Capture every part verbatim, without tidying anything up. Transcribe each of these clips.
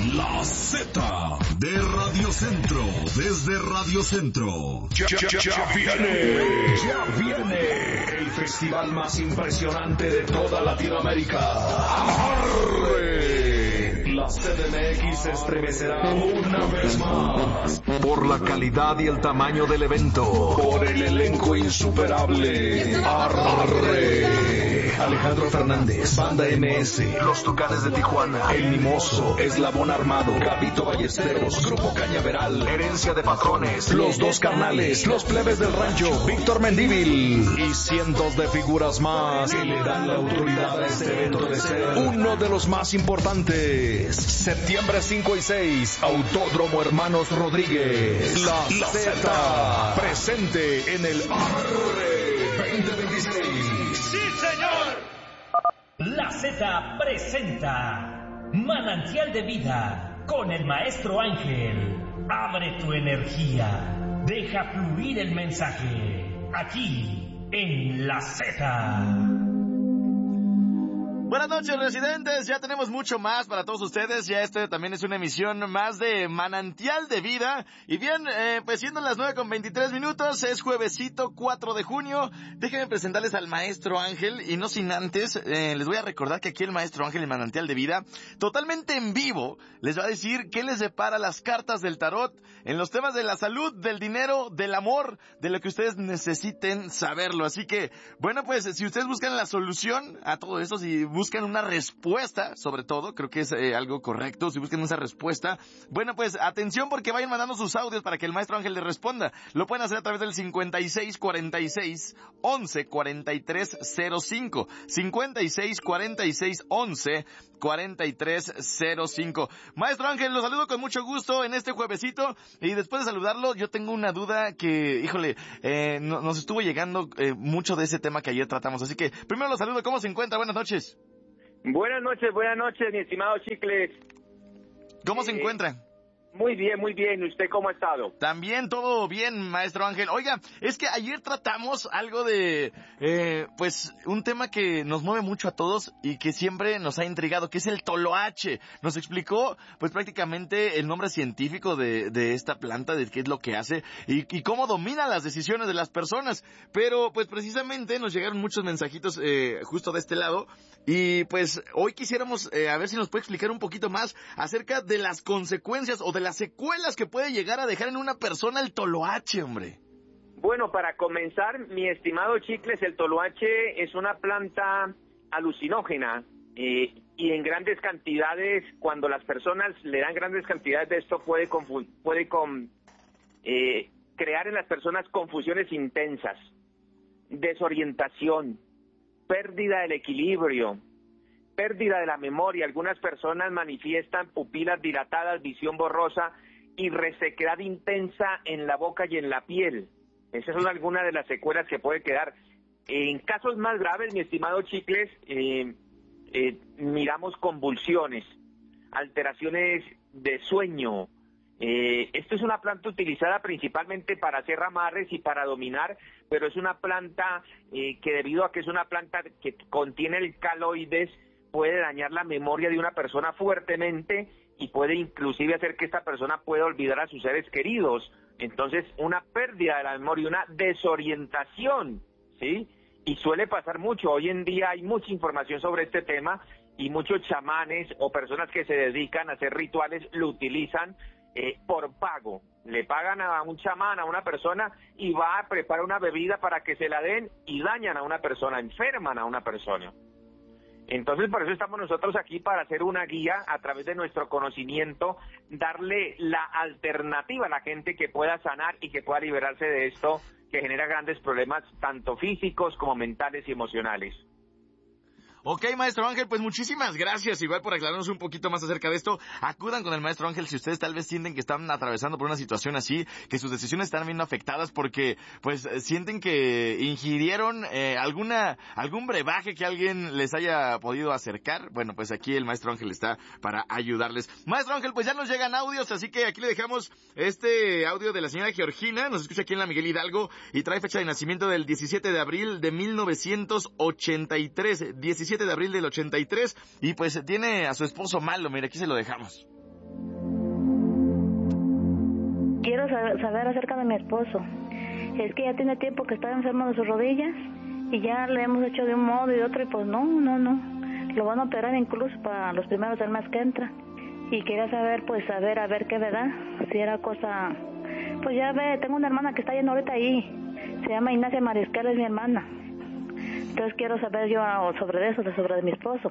La Z de Radio Centro, desde Radio Centro. Ya, ya, ya, ya viene, ya viene el festival más impresionante de toda Latinoamérica. ¡Arre! La C D M X se estremecerá una vez más. Por la calidad y el tamaño del evento. Por el elenco insuperable. ¡Arre! Alejandro Fernández, Banda M S, Los Tucanes de Tijuana, El Mimoso, Eslabón Armado, Gabito Ballesteros, Grupo Cañaveral, Herencia de Patrones, Los Dos Carnales, Los Plebes del Rancho, Víctor Mendívil y cientos de figuras más que le dan la autoridad a este evento de ser uno de los más importantes. Septiembre cinco y seis, Autódromo Hermanos Rodríguez. La, la Z presente en el Arre veinte veintiséis. ¡Sí, señor! La Z presenta Manantial de Vida con el Maestro Ángel. Abre tu energía. Deja fluir el mensaje. Aquí en La Z. Buenas noches, residentes, ya tenemos mucho más para todos ustedes, ya este también es una emisión más de Manantial de Vida, y bien, eh, pues siendo las nueve con veintitrés minutos, es juevesito cuatro de junio, déjenme presentarles al Maestro Ángel, y no sin antes, eh, les voy a recordar que aquí el Maestro Ángel en Manantial de Vida, totalmente en vivo, les va a decir qué les depara las cartas del tarot, en los temas de la salud, del dinero, del amor, de lo que ustedes necesiten saberlo, así que, bueno pues, si ustedes buscan la solución a todo esto, si buscan una respuesta, sobre todo, creo que es eh, algo correcto, si buscan esa respuesta, bueno pues atención porque vayan mandando sus audios para que el Maestro Ángel les responda, lo pueden hacer a través del cincuenta y seis cuarenta y seis once cuarenta y tres cero cinco, cincuenta y seis cuarenta y seis once cuarenta y tres cero cinco. Maestro Ángel, lo saludo con mucho gusto en este juevesito, y después de saludarlo yo tengo una duda que, híjole, eh, no, nos estuvo llegando eh, mucho de ese tema que ayer tratamos, así que primero lo saludo, ¿cómo se encuentra? Buenas noches. Buenas noches, buenas noches, mi estimado Chicles. ¿Cómo eh, se encuentra? Muy bien, muy bien. ¿Usted cómo ha estado? También todo bien, Maestro Ángel. Oiga, es que ayer tratamos algo de, eh, pues, un tema que nos mueve mucho a todos y que siempre nos ha intrigado, que es el toloache. Nos explicó, pues, prácticamente el nombre científico de, de esta planta, de qué es lo que hace y, y cómo domina las decisiones de las personas. Pero, pues, precisamente nos llegaron muchos mensajitos eh, justo de este lado y, pues, hoy quisiéramos, eh, a ver si nos puede explicar un poquito más acerca de las consecuencias o de las secuelas que puede llegar a dejar en una persona el toloache, hombre. Bueno, para comenzar, mi estimado Chicles, el toloache es una planta alucinógena eh, y en grandes cantidades, cuando las personas le dan grandes cantidades de esto, puede, confu- puede con, eh, crear en las personas confusiones intensas, desorientación, pérdida del equilibrio, pérdida de la memoria. Algunas personas manifiestan pupilas dilatadas, visión borrosa y resequedad intensa en la boca y en la piel. Esas son algunas de las secuelas que puede quedar. En casos más graves, mi estimado Chicles, eh, eh, miramos convulsiones, alteraciones de sueño. Eh, esto es una planta utilizada principalmente para hacer amarres y para dominar, pero es una planta eh, que debido a que es una planta que contiene alcaloides, puede dañar la memoria de una persona fuertemente y puede inclusive hacer que esta persona pueda olvidar a sus seres queridos. Entonces, una pérdida de la memoria, una desorientación, ¿sí? Y suele pasar mucho. Hoy en día hay mucha información sobre este tema y muchos chamanes o personas que se dedican a hacer rituales lo utilizan eh, por pago. Le pagan a un chamán, a una persona, y va a preparar una bebida para que se la den y dañan a una persona, enferman a una persona. Entonces, por eso estamos nosotros aquí, para hacer una guía a través de nuestro conocimiento, darle la alternativa a la gente que pueda sanar y que pueda liberarse de esto que genera grandes problemas, tanto físicos como mentales y emocionales. Ok, Maestro Ángel, pues muchísimas gracias, igual por aclararnos un poquito más acerca de esto. Acudan con el Maestro Ángel si ustedes tal vez sienten que están atravesando por una situación así, que sus decisiones están viendo afectadas porque, pues, sienten que ingirieron eh, alguna algún brebaje que alguien les haya podido acercar. Bueno, pues aquí el Maestro Ángel está para ayudarles. Maestro Ángel, pues ya nos llegan audios, así que aquí le dejamos este audio de la señora Georgina, nos escucha aquí en la Miguel Hidalgo y trae fecha de nacimiento del diecisiete de abril de mil novecientos ochenta y tres, diecisiete de abril del ochenta y tres, y pues tiene a su esposo malo. Mira, aquí se lo dejamos. quiero saber, saber acerca de mi esposo. Es que ya tiene tiempo que está enfermo de sus rodillas y ya le hemos hecho de un modo y de otro y pues no, no, no. Lo van a operar incluso para los primeros del mes que entra. Y quería saber, pues, saber, a ver qué verdad, si era cosa... Pues ya ve, tengo una hermana que está yendo ahorita ahí. Se llama Ignacia Mariscal, es mi hermana. Entonces quiero saber yo sobre eso, sobre mi esposo.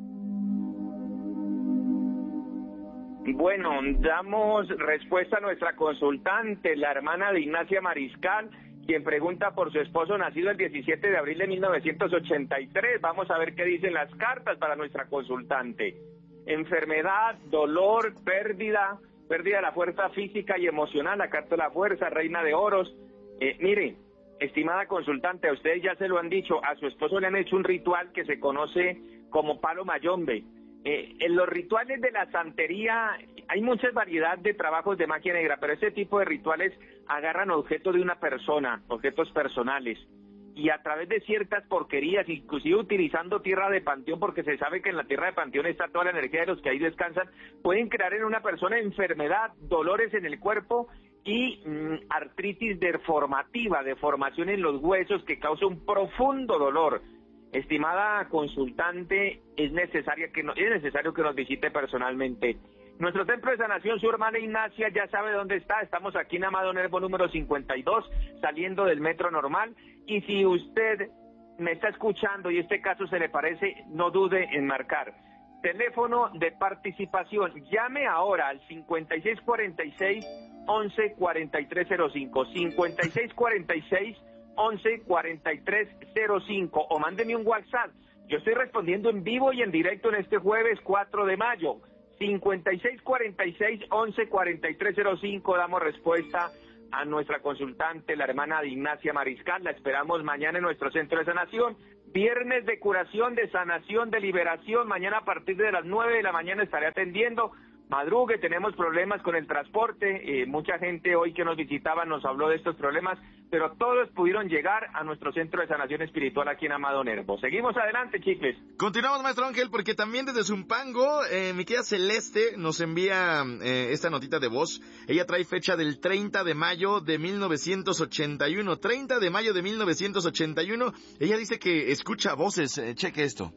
Bueno, damos respuesta a nuestra consultante, la hermana de Ignacia Mariscal, quien pregunta por su esposo nacido el diecisiete de abril de mil novecientos ochenta y tres. Vamos a ver qué dicen las cartas para nuestra consultante. Enfermedad, dolor, pérdida, pérdida de la fuerza física y emocional, la carta de la fuerza, reina de oros. Eh, mire, estimada consultante, a ustedes ya se lo han dicho, a su esposo le han hecho un ritual que se conoce como palo mayombe. Eh, en los rituales de la santería hay muchas variedades de trabajos de magia negra, pero este tipo de rituales agarran objetos de una persona, objetos personales, y a través de ciertas porquerías, inclusive utilizando tierra de panteón, porque se sabe que en la tierra de panteón está toda la energía de los que ahí descansan, pueden crear en una persona enfermedad, dolores en el cuerpo y mmm, artritis deformativa, deformación en los huesos que causa un profundo dolor. Estimada consultante, es necesaria que no, es necesario que nos visite personalmente. Nuestro templo de sanación, su hermana Ignacia ya sabe dónde está. Estamos aquí en Amado Nervo número cincuenta y dos, saliendo del metro normal. Y si usted me está escuchando y este caso se le parece, no dude en marcar. Teléfono de participación, llame ahora al cincuenta y seis cuarenta y seis, once cuarenta y tres cero cinco, cincuenta y seis cuarenta y seis, once cuarenta y tres cero cinco, o mándeme un WhatsApp. Yo estoy respondiendo en vivo y en directo en este jueves cuatro de mayo. cincuenta y seis cuarenta y seis, once cuarenta y tres cero cinco, damos respuesta a nuestra consultante, la hermana de Ignacia Mariscal. La esperamos mañana en nuestro centro de sanación. Viernes de curación, de sanación, de liberación. Mañana a partir de las nueve de la mañana estaré atendiendo. Madrugue, tenemos problemas con el transporte, eh, mucha gente hoy que nos visitaba nos habló de estos problemas, pero todos pudieron llegar a nuestro centro de sanación espiritual aquí en Amado Nervo. Seguimos adelante, chicles. Continuamos, maestro Ángel, porque también desde Zumpango, eh, mi querida Celeste nos envía eh, esta notita de voz. Ella trae fecha del treinta de mayo de mil novecientos ochenta y uno, treinta de mayo de mil novecientos ochenta y uno. Ella dice que escucha voces, eh, cheque esto.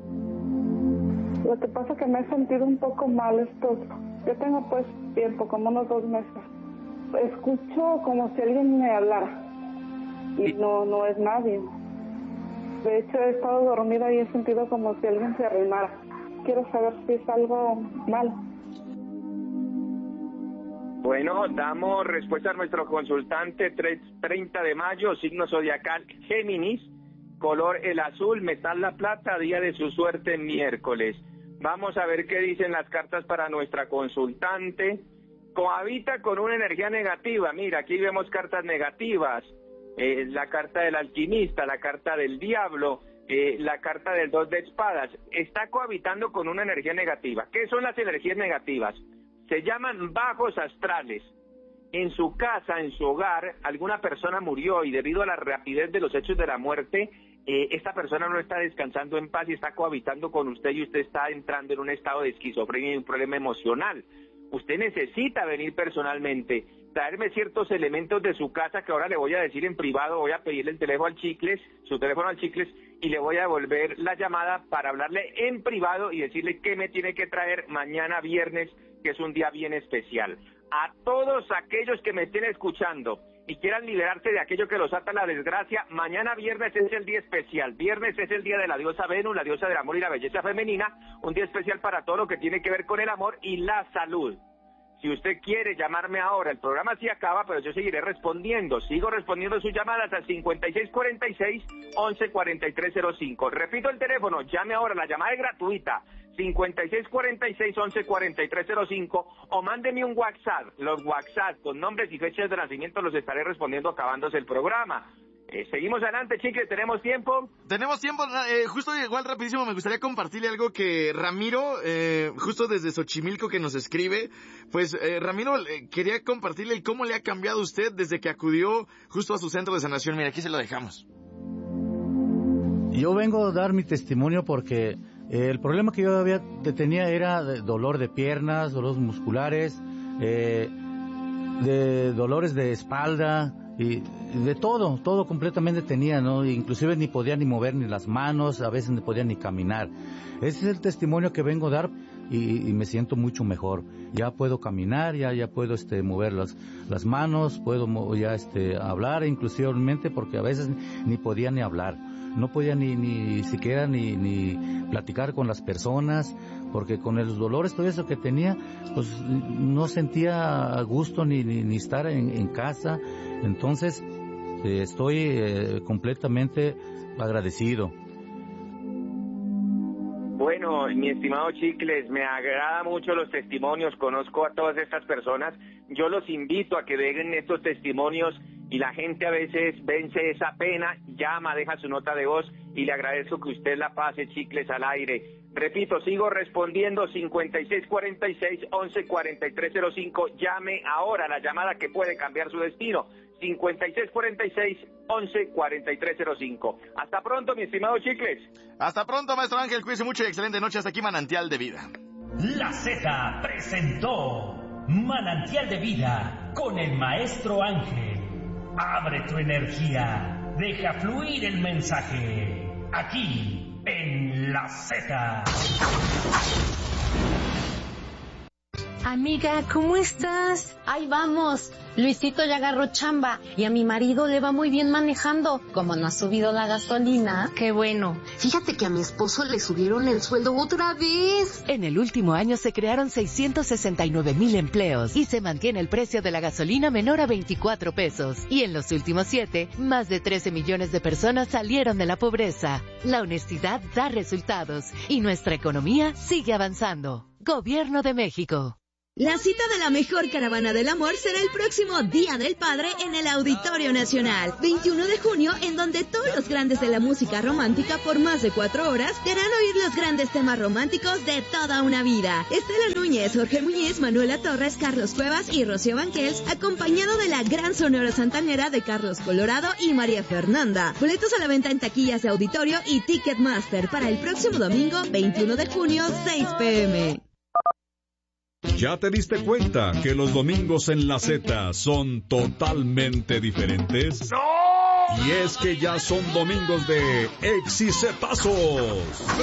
Lo que pasa es que me he sentido un poco mal estos, yo tengo pues tiempo, como unos dos meses. Escucho como si alguien me hablara y no, no es nadie. De hecho he estado dormida y he sentido como si alguien se arrimara. Quiero saber si es algo mal. Bueno, damos respuesta a nuestro consultante. Treinta de mayo, signo zodiacal Géminis, color el azul, metal la plata, día de su suerte miércoles. Vamos a ver qué dicen las cartas para nuestra consultante. Cohabita con una energía negativa. Mira, aquí vemos cartas negativas. Eh, la carta del alquimista, la carta del diablo, eh, la carta del dos de espadas. Está cohabitando con una energía negativa. ¿Qué son las energías negativas? Se llaman bajos astrales. En su casa, en su hogar, alguna persona murió y debido a la rapidez de los hechos de la muerte, eh, esta persona no está descansando en paz y está cohabitando con usted y usted está entrando en un estado de esquizofrenia y un problema emocional. Usted necesita venir personalmente, traerme ciertos elementos de su casa que ahora le voy a decir en privado, voy a pedirle el teléfono al Chicles, su teléfono al Chicles, y le voy a devolver la llamada para hablarle en privado y decirle qué me tiene que traer mañana viernes, que es un día bien especial. A todos aquellos que me estén escuchando y quieran liberarse de aquello que los ata a la desgracia, mañana viernes es el día especial. Viernes es el día de la diosa Venus, la diosa del amor y la belleza femenina, un día especial para todo lo que tiene que ver con el amor y la salud. Si usted quiere llamarme ahora, el programa sí acaba, pero yo seguiré respondiendo. Sigo respondiendo sus llamadas al cincuenta y seis cuarenta y seis, once cuarenta y tres cero cinco. Repito el teléfono, llame ahora, la llamada es gratuita. cincuenta y seis cuarenta y seis, once cuarenta y tres cero cinco, o mándeme un WhatsApp. Los WhatsApp con nombres y fechas de nacimiento los estaré respondiendo acabándose el programa. Eh, seguimos adelante, chicos, ¿tenemos tiempo? Tenemos tiempo, eh, justo igual rapidísimo me gustaría compartirle algo que Ramiro, eh, justo desde Xochimilco que nos escribe, pues eh, Ramiro eh, quería compartirle el cómo le ha cambiado usted desde que acudió justo a su centro de sanación. Mira, aquí se lo dejamos. Yo vengo a dar mi testimonio porque eh, el problema que yo había tenía era de dolor de piernas, dolores musculares, eh, de dolores de espalda y de todo, todo completamente tenía, ¿no? Inclusive ni podía ni mover ni las manos, a veces no podía ni caminar. Ese es el testimonio que vengo a dar y, y me siento mucho mejor. Ya puedo caminar, ya ya puedo este mover las las manos, puedo ya este hablar inclusivamente porque a veces ni podía ni hablar. No podía ni ni siquiera ni ni platicar con las personas porque con los dolores, todo eso que tenía, pues no sentía gusto ni ni, ni estar en, en casa. Entonces eh, estoy eh, completamente agradecido. Bueno, mi estimado Chicles, me agrada mucho los testimonios, conozco a todas estas personas, yo los invito a que den estos testimonios y la gente a veces vence esa pena, llama, deja su nota de voz y le agradezco que usted la pase, Chicles, al aire. Repito, sigo respondiendo, cincuenta y seis cuarenta y seis, once cuarenta y tres cero cinco, llame ahora, la llamada que puede cambiar su destino, cincuenta y seis cuarenta y seis, once cuarenta y tres cero cinco. Hasta pronto, mi estimado Chicles. Hasta pronto, maestro Ángel, cuídese mucho y excelente noche, hasta aquí Manantial de Vida. La Z presentó Manantial de Vida con el maestro Ángel. Abre tu energía, deja fluir el mensaje, aquí en La Z. Amiga, ¿cómo estás? Ahí vamos. Luisito ya agarró chamba y a mi marido le va muy bien manejando. Como no ha subido la gasolina. Qué bueno. Fíjate que a mi esposo le subieron el sueldo otra vez. En el último año se crearon seiscientos sesenta y nueve mil empleos y se mantiene el precio de la gasolina menor a veinticuatro pesos. Y en los últimos siete, más de trece millones de personas salieron de la pobreza. La honestidad da resultados y nuestra economía sigue avanzando. Gobierno de México. La cita de la mejor caravana del amor será el próximo Día del Padre en el Auditorio Nacional, veintiuno de junio, en donde todos los grandes de la música romántica por más de cuatro horas te harán oír los grandes temas románticos de toda una vida. Estela Núñez, Jorge Muñiz, Manuela Torres, Carlos Cuevas y Rocío Banquels, acompañado de la gran sonora santanera de Carlos Colorado y María Fernanda. Boletos a la venta en taquillas de auditorio y Ticketmaster para el próximo domingo, veintiuno de junio, seis pe eme. ¿Ya te diste cuenta que los domingos en la Z son totalmente diferentes? ¡No! Y es que ya son domingos de exicetazos.